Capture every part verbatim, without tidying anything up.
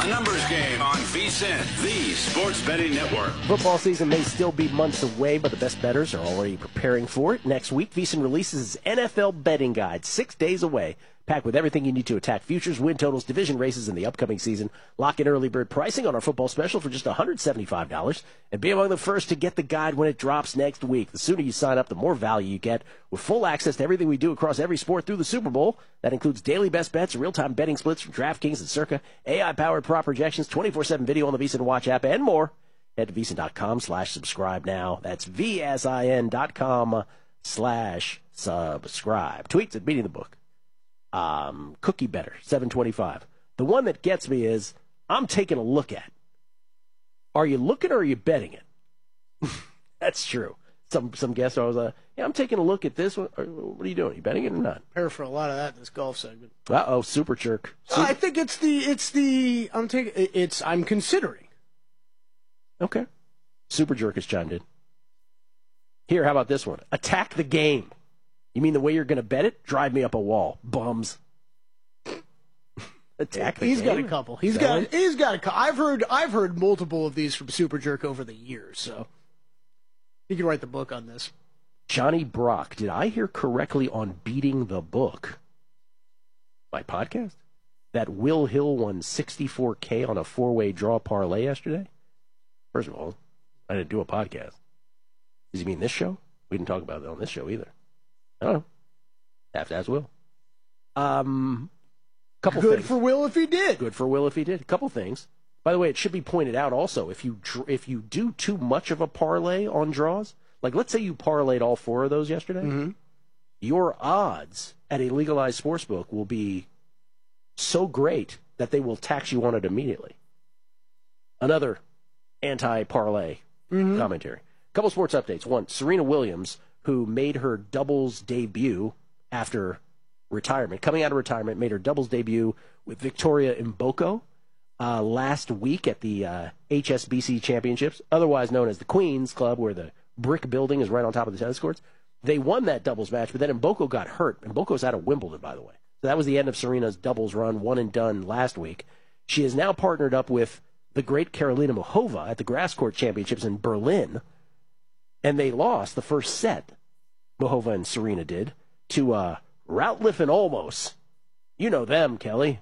Numbers Game on VSiN, the Sports Betting Network. Football season may still be months away, but the best bettors are already preparing for it. Next week, VSiN releases its N F L betting guide, six days away, packed with everything you need to attack futures, win totals, division races in the upcoming season. Lock in early bird pricing on our football special for just one hundred seventy-five dollars, and be among the first to get the guide when it drops next week. The sooner you sign up, the more value you get, with full access to everything we do across every sport through the Super Bowl. That includes daily best bets, real-time betting splits from DraftKings and Circa, A I-powered prop projections, twenty-four seven video on the VSiN Watch app, and more. Head to VSiN.com slash subscribe now. That's V-S-I-N dot com slash subscribe. Tweets at Beating the Book. Um, Cookie Better, seven twenty-five. The one that gets me is, I'm taking a look at. Are you looking or are you betting it? That's true. Some some guests are always like, yeah, I'm taking a look at this one. What are you doing? Are you betting it or not? Prepare for a lot of that in this golf segment. Uh-oh, super jerk. Super- I think it's the, it's the, I'm taking, it's, I'm considering. Okay. Super jerk has chimed in. Here, how about this one? Attack the game. You mean the way you're going to bet it? Drive me up a wall. Bums. Attack the He's game. got a couple. He's got, Right? he's got a couple. I've heard, I've heard multiple of these from Super Jerk over the years, so he can write the book on this. Johnny Brock, did I hear correctly on Beating the Book, my podcast, that Will Hill won sixty-four K on a four-way draw parlay yesterday? First of all, I didn't do a podcast. Does he mean this show? We didn't talk about it on this show either. I don't know. Have to ask Will. Um, couple Good things. for Will if he did. Good for Will if he did. A couple things. By the way, it should be pointed out also, if you dr- if you do too much of a parlay on draws, like let's say you parlayed all four of those yesterday, Mm-hmm. your odds at a legalized sportsbook will be so great that they will tax you on it immediately. Another anti-parlay Mm-hmm. commentary. Couple sports updates. One, Serena Williams, who made her doubles debut after retirement, coming out of retirement, made her doubles debut with Victoria Mboko uh, last week at the uh, H S B C Championships, otherwise known as the Queens Club, where the brick building is right on top of the tennis courts. They won that doubles match, but then Mboko got hurt. Mboko's out of Wimbledon, by the way. So that was the end of Serena's doubles run, one and done last week. She is now partnered up with the great Karolina Muchova at the Grass Court Championships in Berlin, and they lost the first set, Muchova and Serena did, to uh, Routliff and Olmos. You know them, Kelly.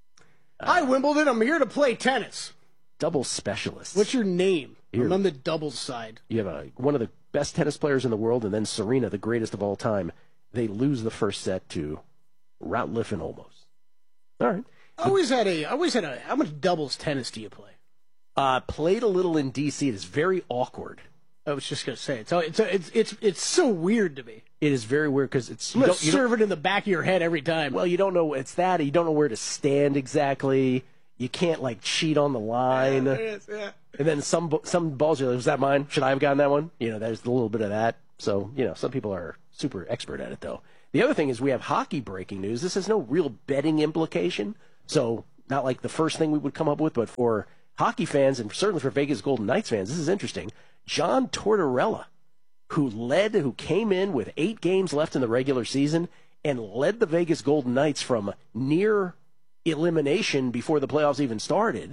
Hi, Wimbledon. I'm here to play tennis. Doubles specialists. What's your name? Here. I'm on the doubles side. You have a, one of the best tennis players in the world, and then Serena, the greatest of all time. They lose the first set to Routliff and Olmos. All right. I always had a, I always had a, how much doubles tennis do you play? Uh, played a little in D C. It is very awkward. I was just going to say, it's, it's, it's, it's, it's so weird to me. It is very weird because it's... You You must don't, you don't, serve it in the back of your head every time. well, you don't know it's that. You don't know where to stand exactly. You can't, like, cheat on the line. Yeah, it is, yeah. And then some bo- some balls are like, was that mine? Should I have gotten that one? You know, there's a little bit of that. So, you know, some people are super expert at it, though. The other thing is we have hockey breaking news. This has no real betting implication. So, not like the first thing we would come up with, but for hockey fans and certainly for Vegas Golden Knights fans, this is interesting. John Tortorella, who led, who came in with eight games left in the regular season and led the Vegas Golden Knights from near elimination before the playoffs even started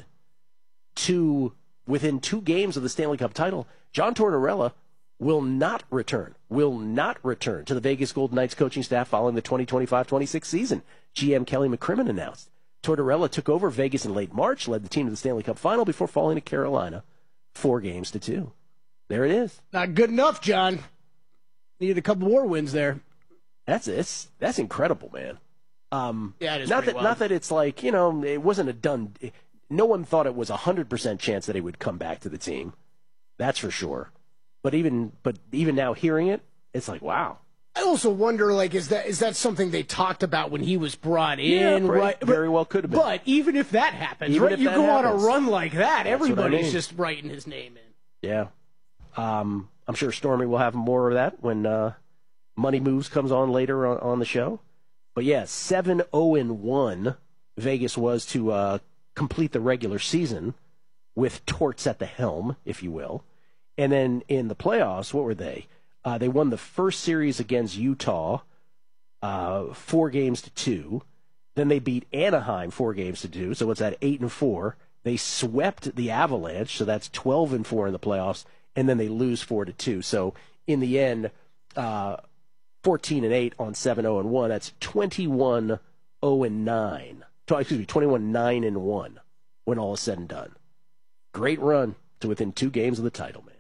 to within two games of the Stanley Cup title. John Tortorella will not return, will not return to the Vegas Golden Knights coaching staff following the twenty twenty-five twenty-six season, G M Kelly McCrimmon announced. Tortorella took over Vegas in late March, led the team to the Stanley Cup final before falling to Carolina four games to two. There it is. Not good enough, John. Needed a couple more wins there. That's it's that's incredible, man. Um, Yeah, it is not pretty that wild. not that it's like, you know, it wasn't a done. No one thought it was a hundred percent chance that he would come back to the team. That's for sure. But even but even now hearing it, it's like, wow. I also wonder, like, is that is that something they talked about when he was brought in? Yeah, right? very well could have been. But even if that happens, Even right? if You that go on happens. a run like that, That's what I everybody's mean. just writing his name in. Yeah. Um, I'm sure Stormy will have more of that when uh, Money Moves comes on later on, on the show. But yeah, seven oh and one Vegas was to uh, complete the regular season with Torts at the helm, if you will. And then in the playoffs, what were they? Uh, they won the first series against Utah, uh, four games to two. Then they beat Anaheim four games to two. So what's that? Eight and four. They swept the Avalanche, so that's twelve and four in the playoffs, and then they lose four to two. So in the end, uh, fourteen and eight on seven oh and one. That's twenty-one oh and nine. Excuse me, twenty-one nine and one when all is said and done. Great run to within two games of the title, man.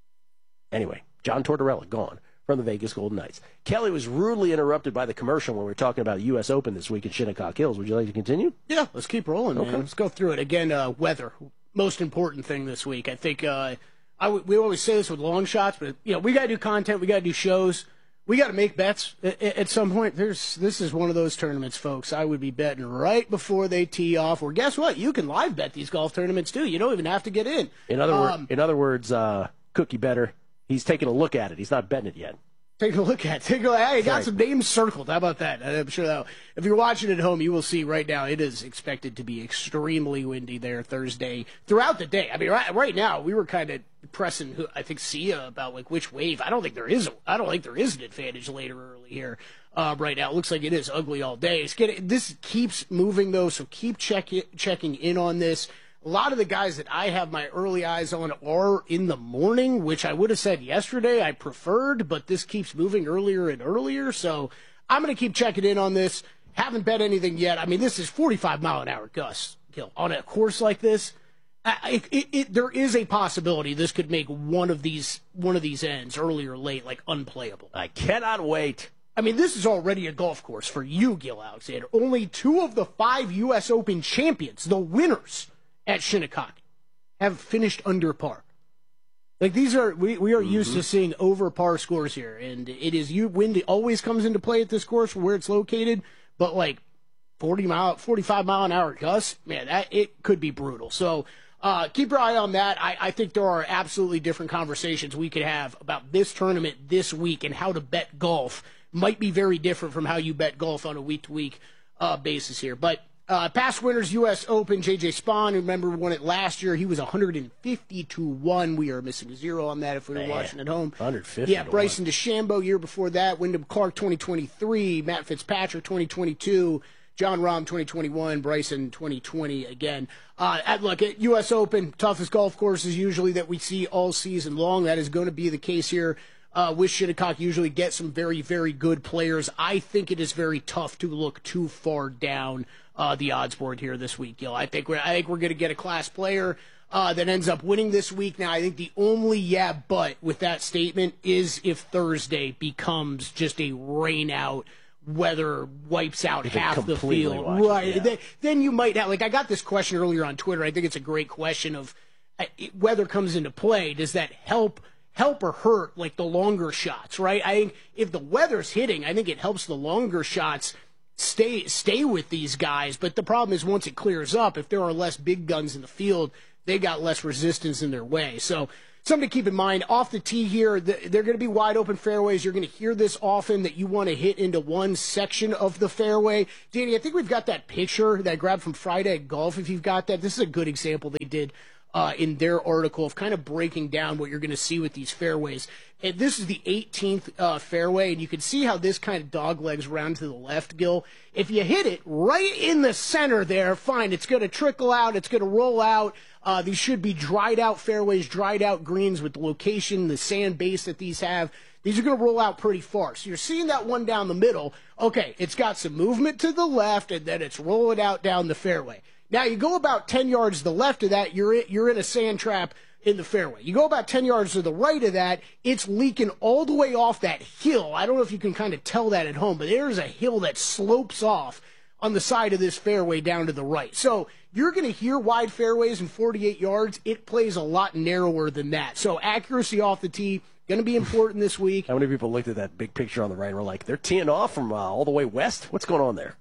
Anyway, John Tortorella gone from the Vegas Golden Knights. Kelly was rudely interrupted by the commercial when we were talking about the U S Open this week in Shinnecock Hills. Would you like to continue? Yeah, let's keep rolling, man. Okay. Let's go through it. Again, uh, weather, most important thing this week. I think uh, I w- we always say this with long shots, but you know we got to do content, we got to do shows, we got to make bets at, at some point. There's This is one of those tournaments, folks. I would be betting right before they tee off. Or guess what? You can live bet these golf tournaments, too. You don't even have to get in. In other, um, wor- in other words, uh, Cookie Better, he's taking a look at it. He's not betting it yet. Take a look at it. Take a, hey, got Right. some names circled. How about that? I'm sure that if you're watching at home, you will see right now it is expected to be extremely windy there Thursday throughout the day. I mean, right, right now we were kind of pressing, who- I think, Sia about like which wave. I don't think there is. A, I don't think there is an advantage later or early here. Uh, right now, it looks like it is ugly all day. It's getting, this keeps moving though, so keep check it, checking in on this. A lot of the guys that I have my early eyes on are in the morning, which I would have said yesterday I preferred, but this keeps moving earlier and earlier, so I'm going to keep checking in on this. Haven't bet anything yet. I mean, this is forty-five mile an hour gusts, Gil, on a course like this. I, it, it, there is a possibility this could make one of these one of these ends, early or late, like unplayable. I cannot wait. I mean, this is already a golf course for you, Gil Alexander. Only two of the five U S Open champions, the winners at Shinnecock, have finished under par. Like these are, we, we are mm-hmm. used to seeing over par scores here, and it is you. Wind always comes into play at this course where it's located, but like forty mile, forty-five mile an hour gusts, man, that it could be brutal. So uh, keep your eye on that. I, I think there are absolutely different conversations we could have about this tournament this week and how to bet golf. Might be very different from how you bet golf on a week to week uh, basis here, but. Uh, past winners, U S Open, J J Spaun, remember won it last year. He was one hundred fifty to one. We are missing a zero on that if we were Man, watching at home. one hundred fifty Yeah, Bryson DeChambeau, year before that. Wyndham Clark, twenty twenty-three. Matt Fitzpatrick, twenty twenty-two. John Rahm, twenty twenty-one. Bryson, twenty twenty again. Uh, at, look, at U S Open, toughest golf courses usually that we see all season long. That is going to be the case here. Uh, with Shinnecock, usually get some very, very good players. I think it is very tough to look too far down uh, the odds board here this week, Gil. I think we're, I think we're going to get a class player uh, that ends up winning this week. Now, I think the only yeah but with that statement is if Thursday becomes just a rain out, weather wipes out if half the field. Watches, right. Yeah. Then, then you might have, like, I got this question earlier on Twitter. I think it's a great question of uh, weather comes into play. Does that help? help or hurt like the longer shots, right? I think if the weather's hitting, I think it helps the longer shots stay stay with these guys. But the problem is once it clears up, if there are less big guns in the field, they got less resistance in their way. So something to keep in mind. Off the tee here, they're going to be wide open fairways. You're going to hear this often that you want to hit into one section of the fairway. Danny, I think we've got that picture that I grabbed from Friday at Golf. If you've got that, this is a good example they did Uh, in their article of kind of breaking down what you're going to see with these fairways. And this is the eighteenth uh, fairway, and you can see how this kind of dog legs around to the left, Gil. If you hit it right in the center there, fine, it's going to trickle out, it's going to roll out. Uh, these should be dried out fairways, dried out greens with the location, the sand base that these have. These are going to roll out pretty far. So you're seeing that one down the middle. Okay, it's got some movement to the left, and then it's rolling out down the fairway. Now, you go about ten yards to the left of that, you're in, you're in a sand trap in the fairway. You go about ten yards to the right of that, it's leaking all the way off that hill. I don't know if you can kind of tell that at home, but there's a hill that slopes off on the side of this fairway down to the right. So you're going to hear wide fairways in forty-eight yards. It plays a lot narrower than that. So accuracy off the tee, going to be important this week. How many people looked at that big picture on the right and were like, they're teeing off from uh, all the way west? What's going on there?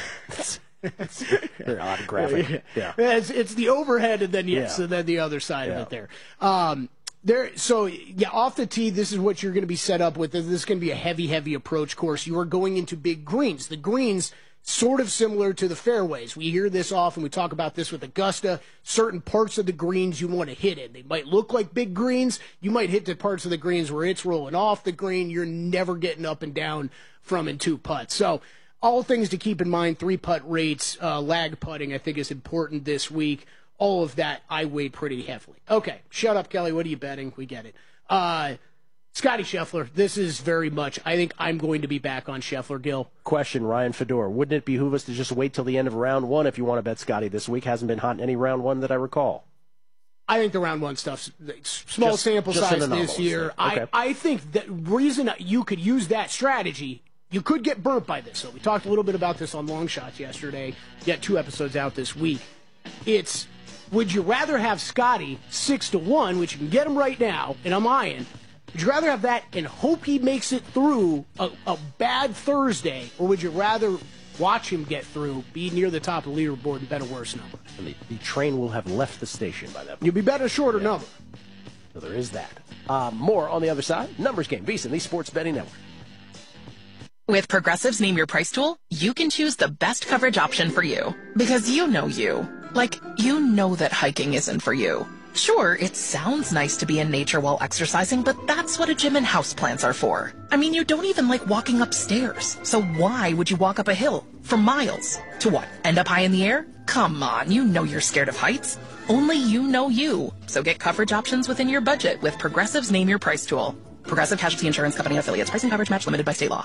It's very odd graphic. Yeah, yeah. It's, it's the overhead, and then yes, yeah. and then the other side yeah. of it there. Um, there. So yeah, off the tee, this is what you're going to be set up with. This is going to be a heavy, heavy approach course. You are going into big greens. The greens sort of similar to the fairways. We hear this often. We talk about this with Augusta. Certain parts of the greens you want to hit in. They might look like big greens. You might hit the parts of the greens where it's rolling off the green. You're never getting up and down from in two putts. So. All things to keep in mind, three-putt rates, uh, lag putting, I think is important this week. all of that I weighed pretty heavily. Okay, shut up, Kelly. What are you betting? We get it. Uh, Scotty Scheffler, this is very much, I think I'm going to be back on Scheffler, Gil. Question, Ryan Fedor. Wouldn't it behoove us to just wait till the end of round one if you want to bet Scotty this week? Hasn't been hot in any round one that I recall. I think the round one stuff's small just, sample just size this year. Okay. I, I think the reason you could use that strategy, you could get burnt by this. So we talked a little bit about this on Long Shots yesterday. You got two episodes out this week. It's, would you rather have Scotty six to one, which you can get him right now, and I'm eyeing, would you rather have that and hope he makes it through a, a bad Thursday, or would you rather watch him get through, be near the top of the leaderboard, and bet a worse number? And the, the train will have left the station by that point. You'll be betting a shorter yeah. number. So there is that. Uh, more on the other side. Numbers Game, VSiN, the Sports Betting Network. With Progressive's Name Your Price tool, you can choose the best coverage option for you. Because you know you. Like, you know that hiking isn't for you. Sure, it sounds nice to be in nature while exercising, but that's what a gym and houseplants are for. I mean, you don't even like walking upstairs. So why would you walk up a hill for miles? To what, end up high in the air? Come on, you know you're scared of heights. Only you know you. So get coverage options within your budget with Progressive's Name Your Price tool. Progressive Casualty Insurance Company affiliates. Price and coverage match limited by state law.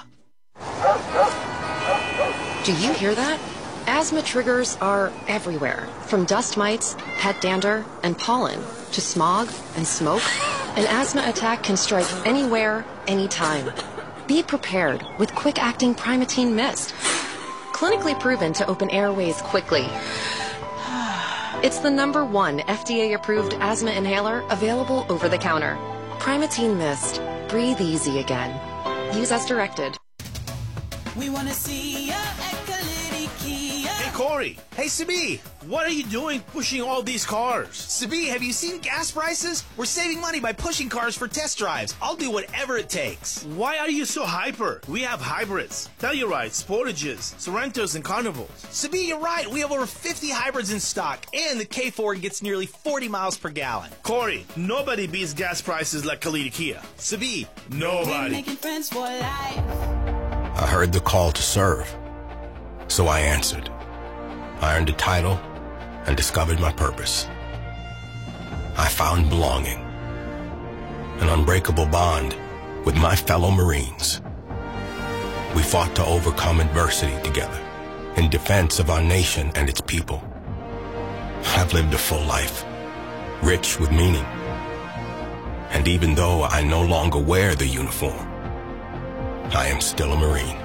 Do you hear that? Asthma triggers are everywhere, from dust mites, pet dander, and pollen, to smog and smoke. An asthma attack can strike anywhere, anytime. Be prepared with quick-acting Primatene Mist. Clinically proven to open airways quickly. It's the number one F D A-approved asthma inhaler available over the counter. Primatene Mist. Breathe easy again. Use as directed. We want to see ya at Kalidi Kia. Hey, Corey. Hey, Sabi. What are you doing pushing all these cars? Sabi, have you seen gas prices? We're saving money by pushing cars for test drives. I'll do whatever it takes. Why are you so hyper? We have hybrids, Tellurides, Sportages, Sorrentos, and Carnivals. Sabi, you're right. We have over fifty hybrids in stock, and the K four gets nearly forty miles per gallon. Corey, nobody beats gas prices like Kalidi Kia. Sabi, nobody. Making friends for life. I heard the call to serve, so I answered. I earned a title and discovered my purpose. I found belonging, an unbreakable bond with my fellow Marines. We fought to overcome adversity together in defense of our nation and its people. I've lived a full life, rich with meaning. And even though I no longer wear the uniform, I am still a Marine.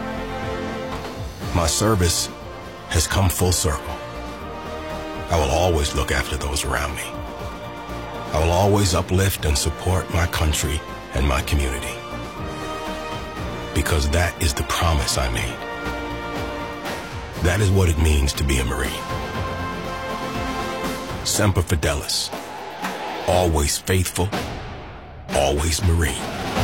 My service has come full circle. I will always look after those around me. I will always uplift and support my country and my community. Because that is the promise I made. That is what it means to be a Marine. Semper Fidelis. Always faithful, always Marine.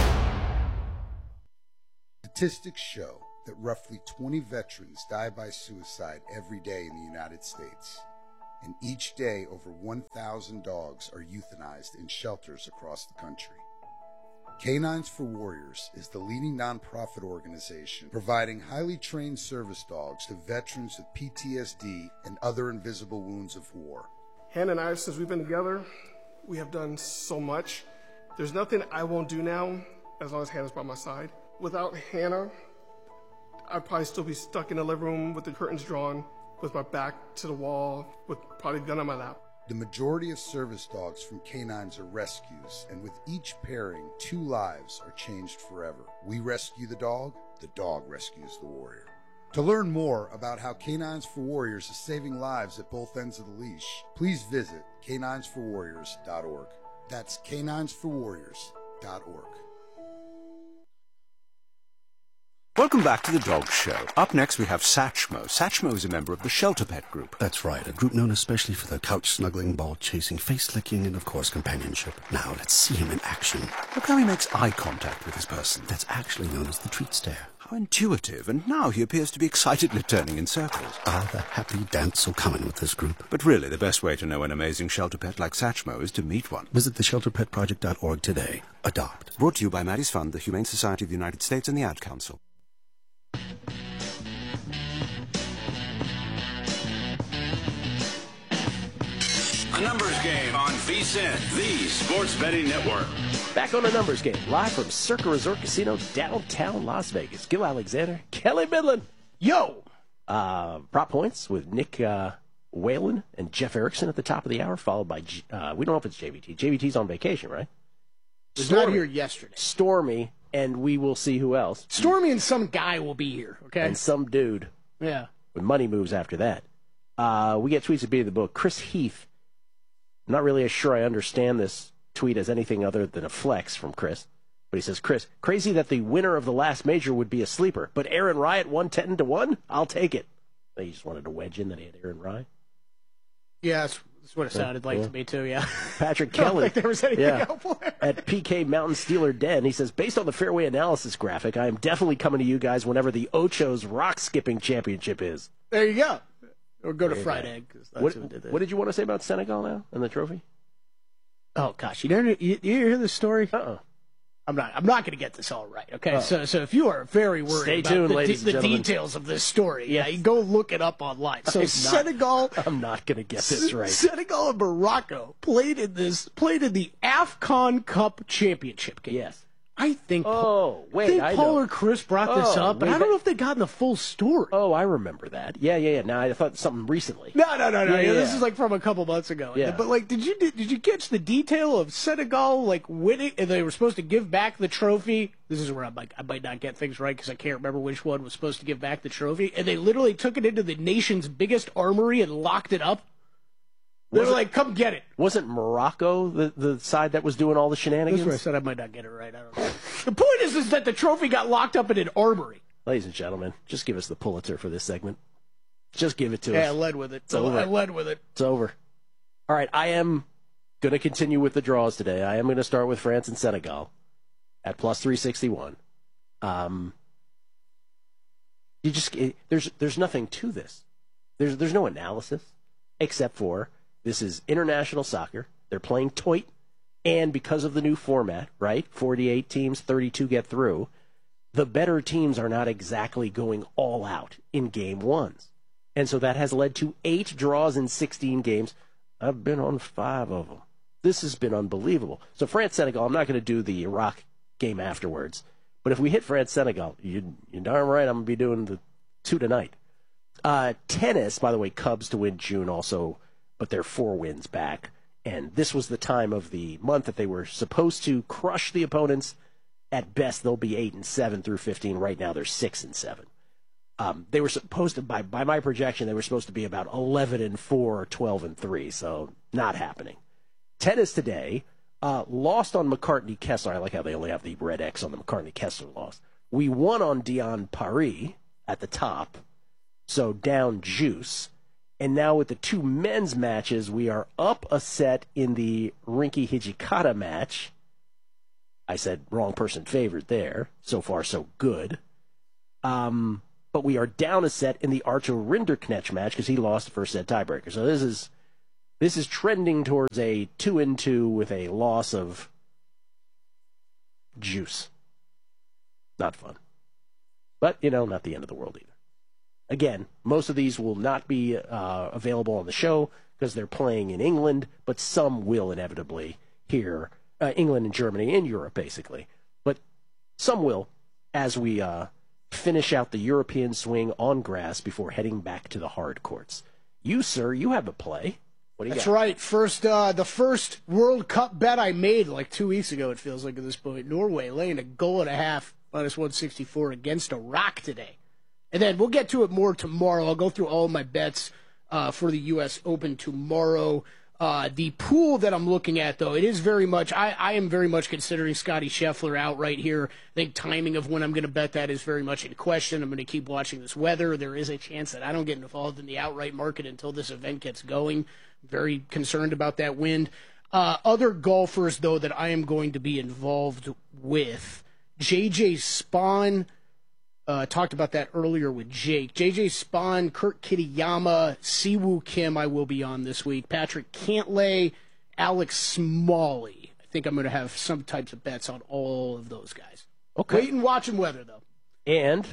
Statistics show that roughly twenty veterans die by suicide every day in the United States. And each day, over one thousand dogs are euthanized in shelters across the country. Canines for Warriors is the leading nonprofit organization providing highly trained service dogs to veterans with P T S D and other invisible wounds of war. Hannah and I, since we've been together, we have done so much. There's nothing I won't do now as long as Hannah's by my side. Without Hannah, I'd probably still be stuck in the living room with the curtains drawn, with my back to the wall, with probably a gun on my lap. The majority of service dogs from canines are rescues, and with each pairing, two lives are changed forever. We rescue the dog, the dog rescues the warrior. To learn more about how Canines for Warriors is saving lives at both ends of the leash, please visit canines for warriors dot org. That's canines for warriors dot org. Welcome back to the Dog Show. Up next we have Satchmo. Satchmo is a member of the Shelter Pet Group. That's right, a group known especially for their couch-snuggling, ball-chasing, face-licking, and, of course, companionship. Now, let's see him in action. Look how he makes eye contact with his person. That's actually known as the treat stare. How intuitive, and now he appears to be excitedly turning in circles. Ah, the happy dance will come in with this group. But really, the best way to know an amazing shelter pet like Satchmo is to meet one. Visit the shelter pet project dot org today. Adopt. Brought to you by Maddie's Fund, the Humane Society of the United States, and the Ad Council. Numbers Game on VSiN, the Sports Betting Network. Back on the Numbers Game, live from Circa Resort Casino, downtown Las Vegas. Gil Alexander, Kelly Midland. Yo! Uh, prop points with Nick uh, Whalen and Jeff Erickson at the top of the hour, followed by, G- uh, we don't know if it's J V T. J V T's on vacation, right? Was not here yesterday. Stormy, and we will see who else. Stormy and some guy will be here, okay? And some dude. Yeah. With money moves after that. Uh, we get tweets at Beat of the Book. Chris Heath. I'm not really sure I understand this tweet as anything other than a flex from Chris. But he says, Chris, crazy that the winner of the last major would be a sleeper, but Aaron Rye at one ten to one? I'll take it. He just wanted to wedge in that he had Aaron Rye. Yeah, that's, that's what it sounded like yeah. to me, too, yeah. Patrick I don't Kelly. think there was anything yeah. out there. At P K Mountain Steeler Den, he says, based on the fairway analysis graphic, I am definitely coming to you guys whenever the Ocho's rock skipping championship is. There you go. Or go to There you Fried go. Egg. 'Cause that's What, who did that. what did you want to say about Senegal now and the trophy? Oh, gosh. You, didn't, you, you hear this story? Uh-uh. I'm not. I'm not going to get this all right. Okay, Oh. so so if you are very worried Stay about tuned, the, ladies and the gentlemen. details of this story, yeah, Yes. you go look it up online. So I'm not- Senegal, I'm not going to get this right. Senegal and Morocco played in this played in the AFCON Cup championship game. Yes. I think. Oh, wait, I think I Paul know. or Chris brought this Oh, up, but wait, I don't know if they got in the full story. Oh, I remember that. Yeah, yeah, yeah. Now I thought something recently. No, no, no, no. Yeah, yeah, This yeah. is like from a couple months ago. Yeah. But like, did you did, did you catch the detail of Senegal like winning? And they were supposed to give back the trophy. This is where I'm like, I might not get things right because I can't remember which one was supposed to give back the trophy. And they literally took it into the nation's biggest armory and locked it up. They Was were it- like, "Come get it." Wasn't Morocco the, the side that was doing all the shenanigans? That's where I said I might not get it right. I don't know. The point is, is that the trophy got locked up in an armory. Ladies and gentlemen, just give us the Pulitzer for this segment. Just give it to Yeah, I us. led with it. It's over. I led with it. It's over. All right, I am going to continue with the draws today. I am going to start with France and Senegal at plus three sixty-one. Um, you just it, there's there's nothing to this. There's there's no analysis except for this is international soccer. They're playing toit, and because of the new format, right? forty-eight teams, thirty-two get through. The better teams are not exactly going all out in game ones. And so that has led to eight draws in sixteen games. I've been on five of them. This has been unbelievable. So France-Senegal, I'm not going to do the Iraq game afterwards. But if we hit France-Senegal, you, you're darn right I'm going to be doing the two tonight. Uh, tennis, by the way, Cubs to win June also, but they're four wins back. And this was the time of the month that they were supposed to crush the opponents. At best, they'll be eight and seven through fifteen. Right now, they're six and seven. Um, they were supposed to, by by my projection, they were supposed to be about eleven and four or twelve and three. So not happening. Tennis today uh, lost on McCartney Kessler. I like how they only have the red X on the McCartney Kessler loss. We won on Dion Paris at the top, so down juice. And now with the two men's matches, we are up a set in the Rinky Hijikata match. I said wrong person favored there. So far, so good. Um, but we are down a set in the Archer Rinderknecht match because he lost the first set tiebreaker. So this is this is trending towards a two and two with a loss of juice. Not fun. But, you know, not the end of the world either. Again, most of these will not be uh, available on the show because they're playing in England, but some will inevitably here. Uh, England and Germany and Europe, basically. But some will as we uh, finish out the European swing on grass before heading back to the hard courts. You, sir, you have a play. What do you That's got? right. First, uh, the first World Cup bet I made like two weeks ago, it feels like at this point. Norway laying a goal and a half, minus one sixty-four against Iraq today. And then we'll get to it more tomorrow. I'll go through all of my bets uh, for the U S Open tomorrow. Uh, the pool that I'm looking at, though, it is very much, I, I am very much considering Scotty Scheffler out right here. I think timing of when I'm going to bet that is very much in question. I'm going to keep watching this weather. There is a chance that I don't get involved in the outright market until this event gets going. Very concerned about that wind. Uh, other golfers, though, that I am going to be involved with, J J Spawn. Uh, talked about that earlier with Jake. J J Spawn, Kurt Kitayama, Siwoo Kim I will be on this week. Patrick Cantlay, Alex Smalley. I think I'm going to have some types of bets on all of those guys. Okay. Wait and watch and weather, though. And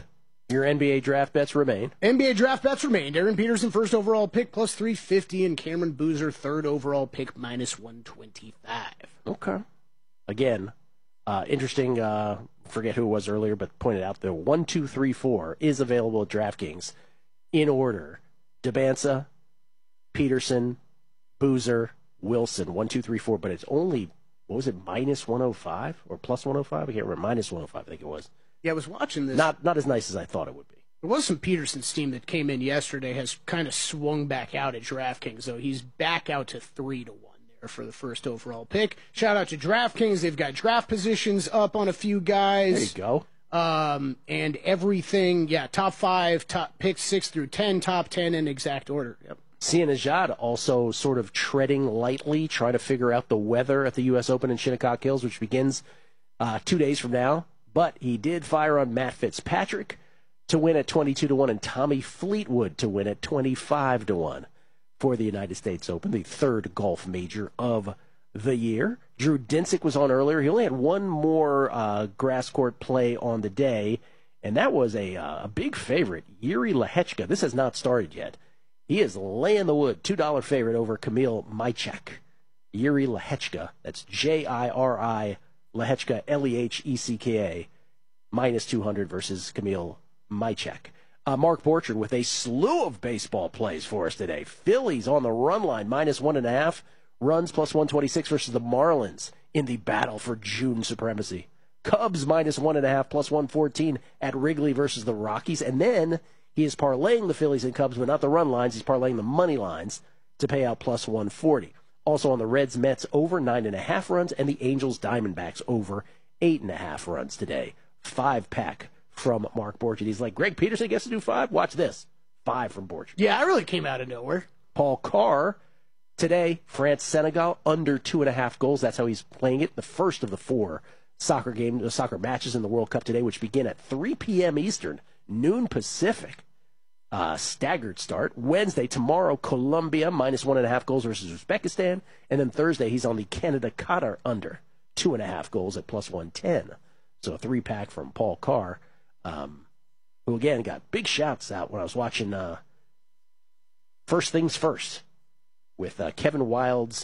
Your N B A draft bets remain. N B A draft bets remain. Aaron Peterson, first overall pick, plus three fifty, and Cameron Boozer, third overall pick, minus one twenty-five. Okay. Again, uh, interesting, uh, forget who it was earlier, but pointed out the one, two, three, four is available at DraftKings in order. Debanza, Peterson, Boozer, Wilson, one, two, three, four, but it's only, what was it, minus one oh five or plus one oh five? I can't remember. Minus one oh five, I think it was. Yeah, I was watching this. Not not as nice as I thought it would be. There was some Peterson steam that came in yesterday, has kind of swung back out at DraftKings, though. He's back out to three to one there for the first overall pick. Shout out to DraftKings. They've got draft positions up on a few guys. There you go. Um, and everything, yeah, top five, top picks six through ten, top ten in exact order. Yep. Cianajad also sort of treading lightly, trying to figure out the weather at the U S Open in Shinnecock Hills, which begins uh, two days from now. But he did fire on Matt Fitzpatrick to win at twenty-two to one and Tommy Fleetwood to win at twenty-five to one for the United States Open, the third golf major of the year. Drew Dinsick was on earlier. He only had one more uh, grass court play on the day, and that was a, uh, a big favorite, Yuri Lehechka. This has not started yet. He is laying the wood, two dollar favorite over Kamil Majchak. Yuri Lehechka, that's J I R I Lehechka, L E H E C K A, minus two hundred versus Kamil Majchak. Uh, Mark Borchard with a slew of baseball plays for us today. Phillies on the run line, minus one and a half. Runs plus one twenty-six versus the Marlins in the battle for June supremacy. Cubs minus one and a half, plus one fourteen at Wrigley versus the Rockies. And then he is parlaying the Phillies and Cubs, but not the run lines. He's parlaying the money lines to pay out plus one forty. Also on the Reds, Mets over nine and a half runs, and the Angels, Diamondbacks over eight and a half runs today. Five pack from Mark Borchard. He's like, Greg Peterson gets to do five? Watch this. Five from Borchard. Yeah, it really came out of nowhere. Paul Carr, today, France-Senegal, under two and a half goals. That's how he's playing it. The first of the four soccer game, the soccer matches in the World Cup today, which begin at three p.m. Eastern, noon Pacific. Uh, staggered start. Wednesday, tomorrow, Colombia, minus one and a half goals versus Uzbekistan. And then Thursday, he's on the Canada-Qatar under two and a half goals at plus one ten. So a three-pack from Paul Carr, um, who, again, got big shouts out when I was watching uh, First Things First with uh, Kevin Wildes,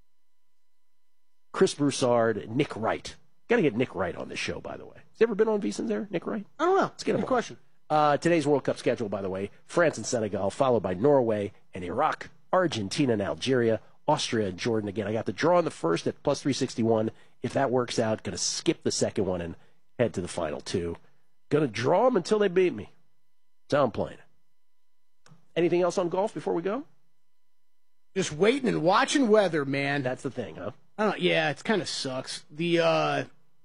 Chris Broussard, Nick Wright. Got to get Nick Wright on this show, by the way. Has he ever been on VSiN there, Nick Wright? I don't know. Let's get him Good on. question. Uh, today's World Cup schedule, by the way, France and Senegal, followed by Norway and Iraq, Argentina and Algeria, Austria and Jordan. Again, I got the draw in the first at plus three sixty-one. If that works out, going to skip the second one and head to the final two. Going to draw them until they beat me. That's how I'm playing. Anything else on golf before we go? Just waiting and watching weather, man. That's the thing, huh? I don't, yeah, it kind of sucks. The uh,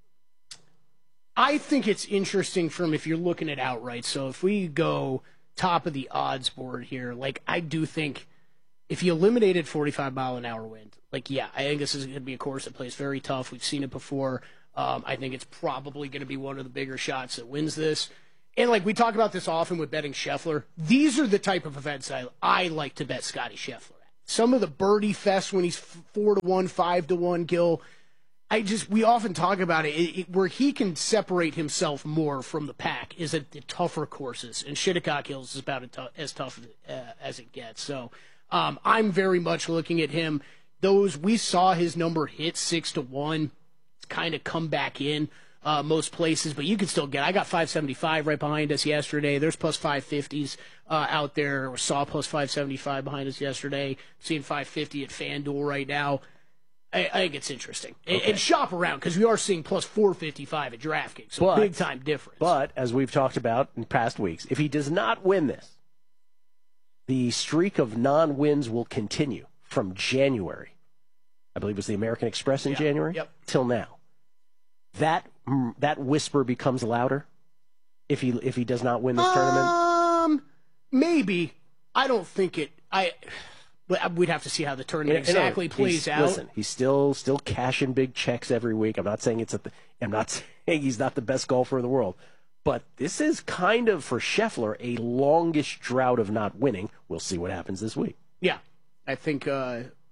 I think it's interesting from if you're looking at outright. So if we go top of the odds board here, like I do think if you eliminated forty-five mile an hour wind, like yeah, I think this is going to be a course that plays very tough. We've seen it before. Um, I think it's probably going to be one of the bigger shots that wins this. And like we talk about this often with betting Scheffler, these are the type of events I I like to bet Scotty Scheffler at. Some of the birdie fest when he's four to one, five to one, Gil. I just we often talk about it, it, it where he can separate himself more from the pack is at the tougher courses, and Shinnecock Hills is about as tough, as, tough uh, as it gets. So um, I'm very much looking at him. Those we saw his number hit six to one. It's kind of come back in uh, most places, but you can still get. I got five seventy-five right behind us yesterday. There's plus five fifties uh, out there. Or saw plus five seventy-five behind us yesterday. Seeing five fifty at FanDuel right now. I, I think it's interesting. Okay. And, and shop around because we are seeing plus four fifty-five at DraftKings. So but, big time difference. But as we've talked about in past weeks, if he does not win this, the streak of non-wins will continue from January. I believe it was the American Express in yeah. January yep. till now. That that whisper becomes louder if he if he does not win this um, tournament. Um, maybe. I don't think it. I. But we'd have to see how the tournament You know, exactly plays he's, out. Listen, he's still still cashing big checks every week. I'm not saying it's a, I'm not saying he's not the best golfer in the world, but this is kind of for Scheffler a longish drought of not winning. We'll see what happens this week. Yeah, I think uh,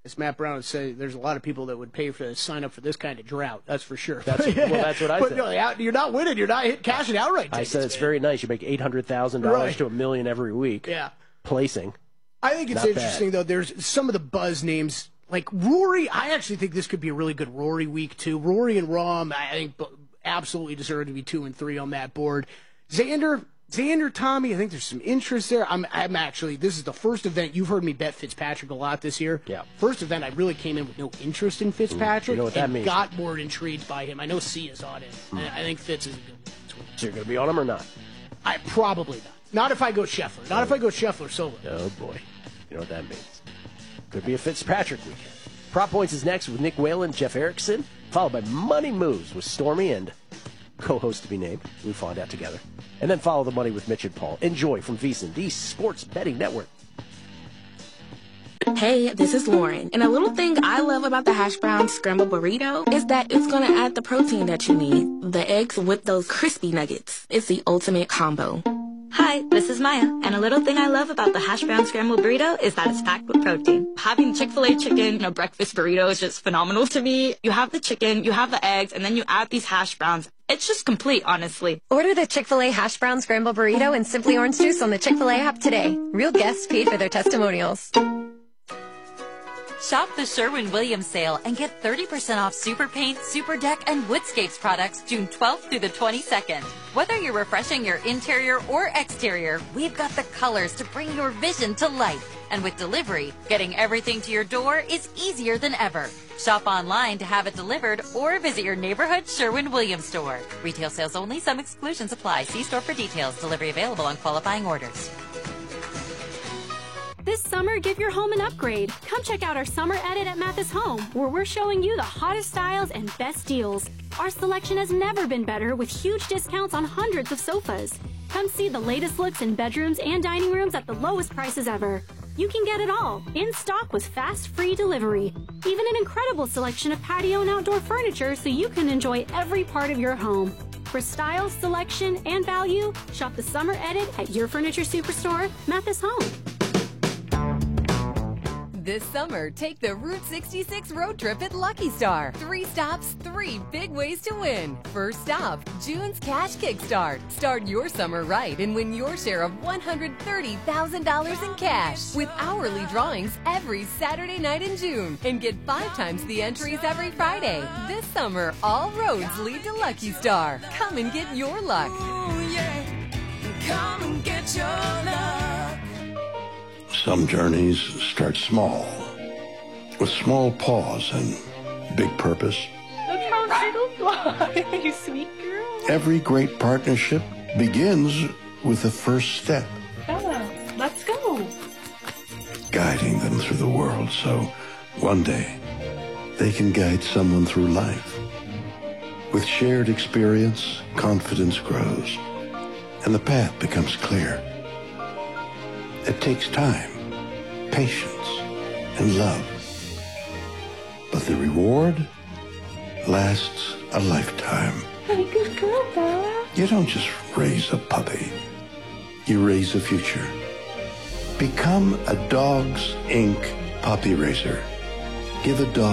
As Matt Brown would say, there's a lot of people that would pay for to sign up for this kind of drought. That's for sure. That's, well, that's what I but said. No, you're not winning. You're not hit, cashing outright tickets. I said it's man. very nice. You make eight hundred thousand dollars Right. to a million every week. Yeah. Placing. I think it's Not interesting, bad. though. There's some of the buzz names, like Rory. I actually think this could be a really good Rory week, too. Rory and Rahm, I think, absolutely deserve to be two and three on that board. Xander, Xander, Tommy, I think there's some interest there. I'm, I'm actually, this is the first event. You've heard me bet Fitzpatrick a lot this year. Yeah. First event, I really came in with no interest in Fitzpatrick. You know what that and means. got more intrigued by him. I know C is on it. Mm. I think Fitz is a good one. So you're going to be on him or not? I probably not. Not if I go Scheffler. Not if I go Scheffler Silva. Oh, boy. You know what that means. Could be a Fitzpatrick weekend. Prop Points is next with Nick Whalen, Jeff Erickson, followed by Money Moves with Stormy and co-host to be named. We find out together. And then follow the money with Mitch and Paul. Enjoy from VSiN, the Sports Betting Network. Hey, this is Lauren. And a little thing I love about the hash brown scrambled burrito is that it's going to add the protein that you need. The eggs with those crispy nuggets. It's the ultimate combo. Hi, this is Maya, and a little thing I love about the hash brown scrambled burrito is that it's packed with protein. Having Chick-fil-A chicken in a breakfast burrito is just phenomenal to me. You have the chicken, you have the eggs, and then you add these hash browns. It's just complete, honestly. Order the Chick-fil-A hash brown scrambled burrito and Simply Orange Juice on the Chick-fil-A app today. Real guests paid for their testimonials. Shop the Sherwin-Williams sale and get thirty percent off Super Paint, Super Deck, and Woodscapes products June twelfth through the twenty-second. Whether you're refreshing your interior or exterior, we've got the colors to bring your vision to life. And with delivery, getting everything to your door is easier than ever. Shop online to have it delivered or visit your neighborhood Sherwin-Williams store. Retail sales only. Some exclusions apply. See store for details. Delivery available on qualifying orders. This summer, give your home an upgrade. Come check out our summer edit at Mathis Home, where we're showing you the hottest styles and best deals. Our selection has never been better with huge discounts on hundreds of sofas. Come see the latest looks in bedrooms and dining rooms at the lowest prices ever. You can get it all, in stock with fast, free delivery. Even an incredible selection of patio and outdoor furniture so you can enjoy every part of your home. For style, selection, and value, shop the summer edit at your furniture superstore, Mathis Home. This summer, take the Route sixty-six road trip at Lucky Star. Three stops, three big ways to win. First stop, June's Cash Kickstart. Start your summer right and win your share of one hundred thirty thousand dollars in cash with hourly drawings every Saturday night in June. And get five times the entries every Friday. This summer, all roads lead to Lucky Star. Come and get your luck. Ooh, yeah. Come and get your luck. Some journeys start small, with small pause and big purpose. Look how little fly, you sweet girl. Every great partnership begins with the first step, Bella, let's go. guiding them through the world so one day they can guide someone through life. With shared experience, confidence grows, and the path becomes clear. It takes time, patience, and love. But the reward lasts a lifetime. Hey, good girl, Bella. You don't just raise a puppy. You raise a future. Become a Dogs Incorporated puppy raiser. Give a dog